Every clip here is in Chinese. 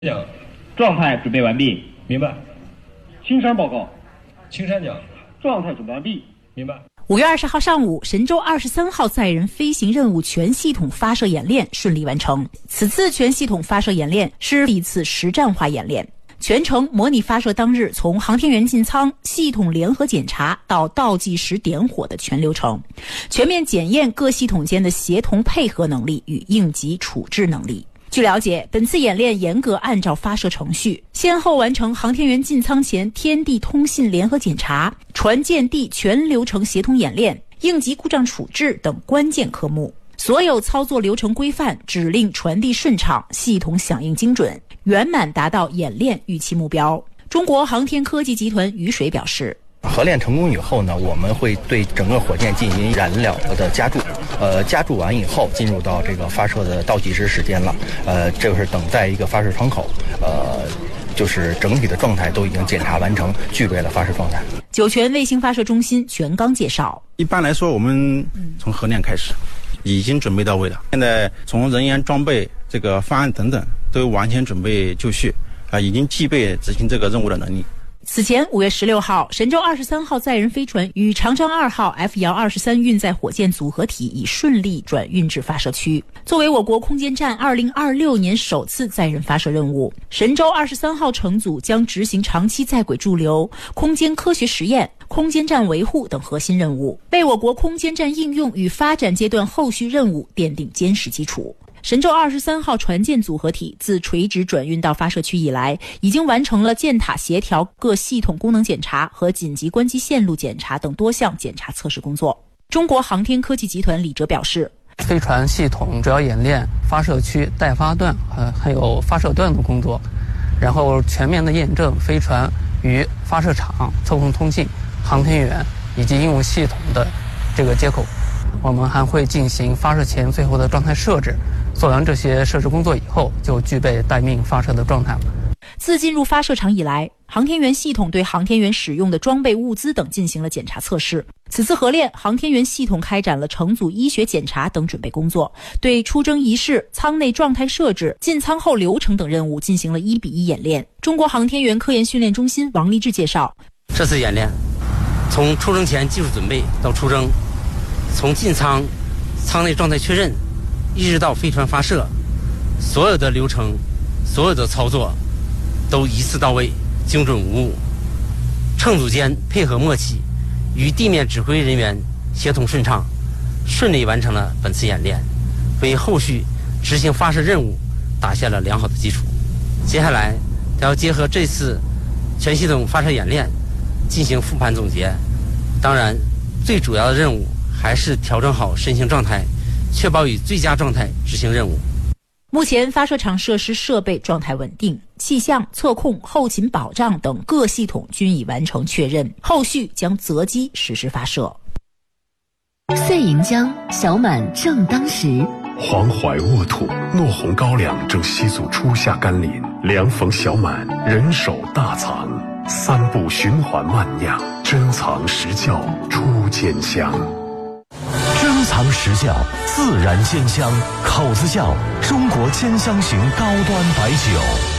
讲， 状态准备完毕。 明白。 青山报告， 青山讲， 状态准备完毕。 明白。 5月20号上午，神舟23号载人飞行任务全系统发射演练顺利完成。此次全系统发射演练是第一次实战化演练，全程模拟发射当日从航天员进舱、系统联合检查到倒计时点火的全流程，全面检验各系统间的协同配合能力与应急处置能力。据了解，本次演练严格按照发射程序，先后完成航天员进舱前天地通信联合检查、船舰地全流程协同演练、应急故障处置等关键科目。所有操作流程规范，指令传递顺畅，系统响应精准，圆满达到演练预期目标。中国航天科技集团于水表示， 合练成功以后呢，我们会对整个火箭进行燃料的加注，加注完以后进入到这个发射的倒计时时间了，这个是等待一个发射窗口，就是整体的状态都已经检查完成，具备了发射状态。 酒泉卫星发射中心全刚介绍， 一般来说我们从合练开始已经准备到位了，现在从人员装备这个方案等等都完全准备就绪，已经具备执行这个任务的能力。 此前5月16号，神舟23号载人飞船与长征2号 F-123运载火箭组合体已顺利转运至发射区。作为我国空间站2026年首次载人发射任务，神舟23号乘组将执行长期在轨驻留、空间科学实验、空间站维护等核心任务，为我国空间站应用与发展阶段后续任务奠定坚实基础。神舟23号船舰组合体自垂直转运到发射区以来，已经完成了舰塔协调、各系统功能检查和紧急关机线路检查等多项检查测试工作。中国航天科技集团李哲表示， 飞船系统主要演练发射区待发段还有发射段的工作，然后全面的验证飞船与发射场、测控通信、航天员以及应用系统的这个接口。我们还会进行发射前最后的状态设置，做完这些设置工作以后，就具备待命发射的状态了。 自进入发射场以来，航天员系统对航天员使用的装备物资等进行了检查测试。此次合练，航天员系统开展了乘组医学检查等准备工作，对出征仪式、舱内状态设置、进舱后流程等任务进行了1:1演练。中国航天员科研训练中心王立志介绍， 这次演练从出征前技术准备到出征，从进舱、舱内状态确认，一直到飞船发射，所有的流程、所有的操作都一次到位，精准无误。乘组间配合默契，与地面指挥人员协同顺畅，顺利完成了本次演练，为后续执行发射任务打下了良好的基础。接下来要结合这次全系统发射演练进行复盘总结，当然最主要的任务还是调整好身形状态，确保以最佳状态执行任务。 目前发射场设施设备状态稳定，气象、测控、后勤保障等各系统均已完成确认，后续将择机实施发射。 岁迎江，小满正当时。 黄淮沃土，糯红高粱正西祖初夏甘霖，凉逢小满，人手大藏，3步循环慢酿，珍藏实窖出坚香。 珍藏实窖，自然坚香，口子窖，中国坚香型高端白酒。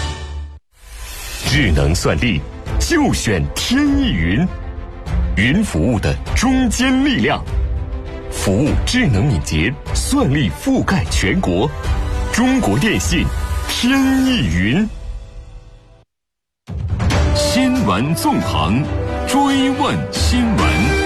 智能算力，就选天翼云，云服务的中坚力量。服务智能敏捷，算力覆盖全国。中国电信天翼云。新闻纵横，追问新闻。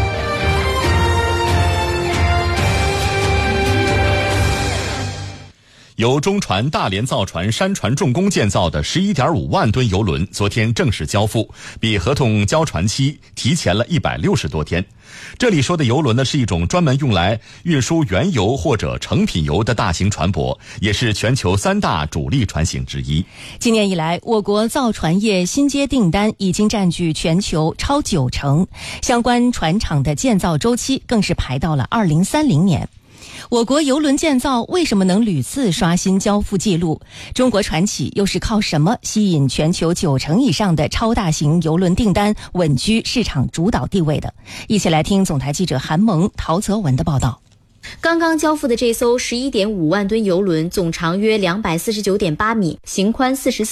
由中船大连造船山船重工建造的 11.5 万吨邮轮昨天正式交付，比合同交船期提前了160多天。这里说的邮轮呢，是一种专门用来运输原油或者成品油的大型船舶，也是全球3大主力船型之一。 今年以来，我国造船业新接订单已经占据全球超90%，相关船厂的建造周期更是排到了2030年。我国邮轮建造为什么能屡次刷新交付记录？中国船企又是靠什么吸引全球90%以上的超大型邮轮订单，稳居市场主导地位的？一起来听总台记者韩萌、陶泽文的报道。 刚刚交付的这艘11.5万吨邮轮总长约249.8米，行宽44